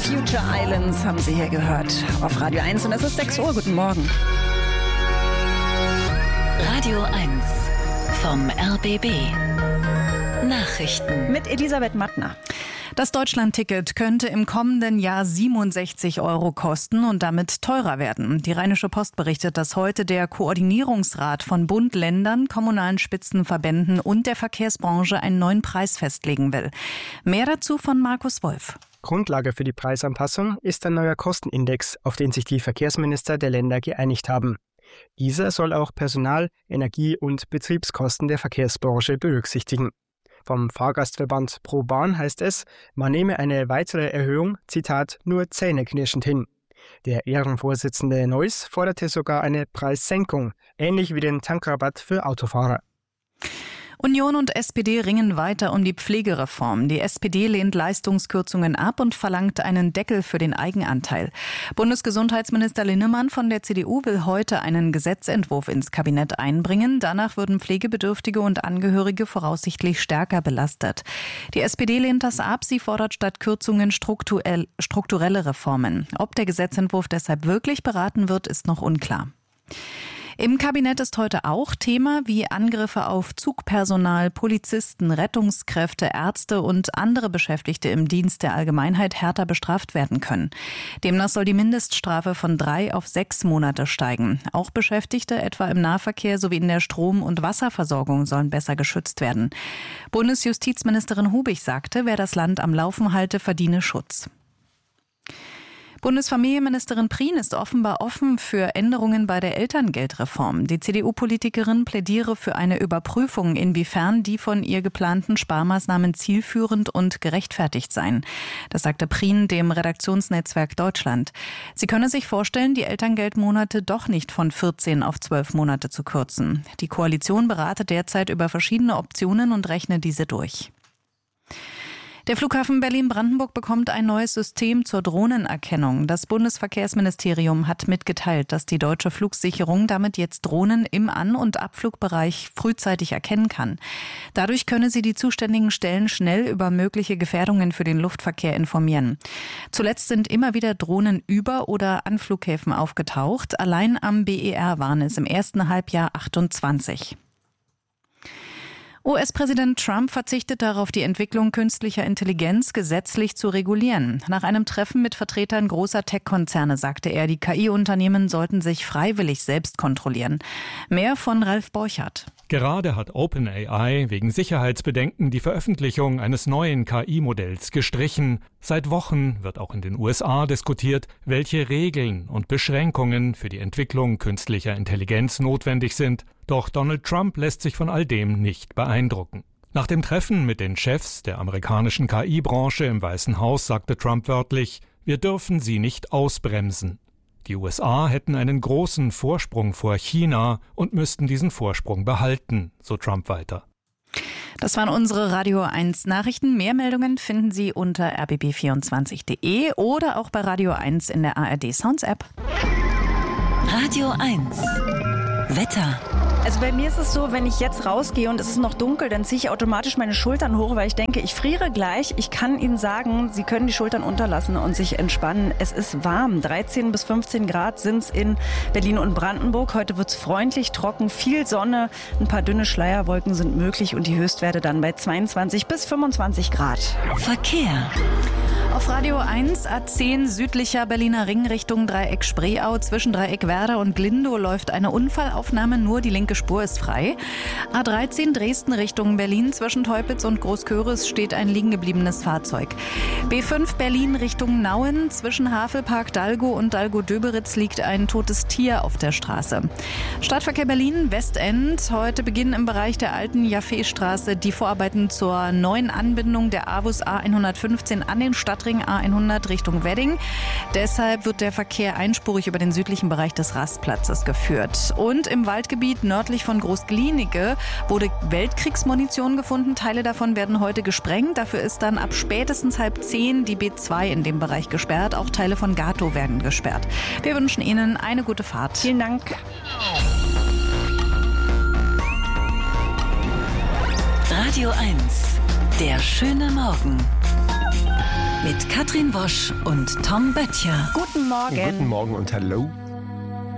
Future Islands haben Sie hier gehört auf Radio 1 und es ist 6 Uhr. Guten Morgen. Radio 1 vom RBB. Nachrichten Mit Elisabeth Mattner. Das Deutschland-Ticket könnte im kommenden Jahr 67 € kosten und damit teurer werden. Die Rheinische Post berichtet, dass heute der Koordinierungsrat von Bund, Ländern, kommunalen Spitzenverbänden und der Verkehrsbranche einen neuen Preis festlegen will. Mehr dazu von Markus Wolf. Grundlage für die Preisanpassung ist ein neuer Kostenindex, auf den sich die Verkehrsminister der Länder geeinigt haben. Dieser soll auch Personal-, Energie- und Betriebskosten der Verkehrsbranche berücksichtigen. Vom Fahrgastverband ProBahn heißt es, man nehme eine weitere Erhöhung, Zitat, nur zähneknirschend hin. Der Ehrenvorsitzende Neuss forderte sogar eine Preissenkung, ähnlich wie den Tankrabatt für Autofahrer. Union und SPD ringen weiter um die Pflegereform. Die SPD lehnt Leistungskürzungen ab und verlangt einen Deckel für den Eigenanteil. Bundesgesundheitsminister Linnemann von der CDU will heute einen Gesetzentwurf ins Kabinett einbringen. Danach würden Pflegebedürftige und Angehörige voraussichtlich stärker belastet. Die SPD lehnt das ab. Sie fordert statt Kürzungen strukturelle Reformen. Ob der Gesetzentwurf deshalb wirklich beraten wird, ist noch unklar. Im Kabinett ist heute auch Thema, wie Angriffe auf Zugpersonal, Polizisten, Rettungskräfte, Ärzte und andere Beschäftigte im Dienst der Allgemeinheit härter bestraft werden können. Demnach soll die Mindeststrafe von 3 auf 6 Monate steigen. Auch Beschäftigte etwa im Nahverkehr sowie in der Strom- und Wasserversorgung sollen besser geschützt werden. Bundesjustizministerin Hubig sagte, wer das Land am Laufen halte, verdiene Schutz. Bundesfamilienministerin Prien ist offenbar offen für Änderungen bei der Elterngeldreform. Die CDU-Politikerin plädiere für eine Überprüfung, inwiefern die von ihr geplanten Sparmaßnahmen zielführend und gerechtfertigt seien. Das sagte Prien dem Redaktionsnetzwerk Deutschland. Sie könne sich vorstellen, die Elterngeldmonate doch nicht von 14 auf 12 Monate zu kürzen. Die Koalition berate derzeit über verschiedene Optionen und rechne diese durch. Der Flughafen Berlin-Brandenburg bekommt ein neues System zur Drohnenerkennung. Das Bundesverkehrsministerium hat mitgeteilt, dass die deutsche Flugsicherung damit jetzt Drohnen im An- und Abflugbereich frühzeitig erkennen kann. Dadurch könne sie die zuständigen Stellen schnell über mögliche Gefährdungen für den Luftverkehr informieren. Zuletzt sind immer wieder Drohnen über oder an Flughäfen aufgetaucht. Allein am BER waren es im ersten Halbjahr 28. US-Präsident Trump verzichtet darauf, die Entwicklung künstlicher Intelligenz gesetzlich zu regulieren. Nach einem Treffen mit Vertretern großer Tech-Konzerne sagte er, die KI-Unternehmen sollten sich freiwillig selbst kontrollieren. Mehr von Ralf Borchardt. Gerade hat OpenAI wegen Sicherheitsbedenken die Veröffentlichung eines neuen KI-Modells gestrichen. Seit Wochen wird auch in den USA diskutiert, welche Regeln und Beschränkungen für die Entwicklung künstlicher Intelligenz notwendig sind. Doch Donald Trump lässt sich von all dem nicht beeindrucken. Nach dem Treffen mit den Chefs der amerikanischen KI-Branche im Weißen Haus sagte Trump wörtlich, wir dürfen sie nicht ausbremsen. Die USA hätten einen großen Vorsprung vor China und müssten diesen Vorsprung behalten, so Trump weiter. Das waren unsere Radio 1 Nachrichten. Mehr Meldungen finden Sie unter rbb24.de oder auch bei Radio 1 in der ARD Sounds App. Radio 1 Wetter. Also bei mir ist es so, wenn ich jetzt rausgehe und es ist noch dunkel, dann ziehe ich automatisch meine Schultern hoch, weil ich denke, ich friere gleich. Ich kann Ihnen sagen, Sie können die Schultern unterlassen und sich entspannen. Es ist warm. 13 bis 15 Grad sind es in Berlin und Brandenburg. Heute wird es freundlich, trocken, viel Sonne. Ein paar dünne Schleierwolken sind möglich und die Höchstwerte dann bei 22 bis 25 Grad. Verkehr. Auf Radio 1 A10 südlicher Berliner Ring Richtung Dreieck Spreeau. Zwischen Dreieck Werder und Glindow läuft eine Unfallaufnahme, nur die linke Spur ist frei. A13 Dresden Richtung Berlin. Zwischen Teupitz und Großköris steht ein liegen gebliebenes Fahrzeug. B5 Berlin Richtung Nauen. Zwischen Havelpark Dalgo und Dalgo-Döberitz liegt ein totes Tier auf der Straße. Stadtverkehr Berlin Westend. Heute beginnen im Bereich der alten Jaffe-Straße die Vorarbeiten zur neuen Anbindung der AWUS A115 an den Stadtring A100 Richtung Wedding. Deshalb wird der Verkehr einspurig über den südlichen Bereich des Rastplatzes geführt. Und im Waldgebiet nördlich von Groß-Glienicke wurde Weltkriegsmunition gefunden. Teile davon werden heute gesprengt. Dafür ist dann ab spätestens 9:30 die B2 in dem Bereich gesperrt. Auch Teile von Gatow werden gesperrt. Wir wünschen Ihnen eine gute Fahrt. Vielen Dank. Radio 1, der schöne Morgen. Mit Katrin Wosch und Tom Böttcher. Guten Morgen. Guten Morgen und hallo.